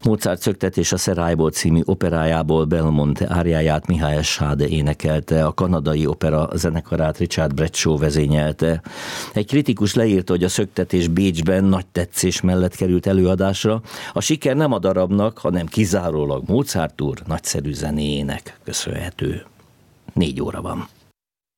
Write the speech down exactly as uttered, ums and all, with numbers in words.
Mozart Szöktetés a Szerájból című operájából Belmonte áriáját Mihály Sade énekelte, a kanadai opera zenekarát Richard Bradshaw vezényelte. Egy kritikus leírta, hogy a Szöktetés Bécsben nagy tetszés mellett került előadásra. A siker nem a darabnak, hanem kizárólag Mozart úr nagyszerű zenéjének köszönhető. Négy óra van.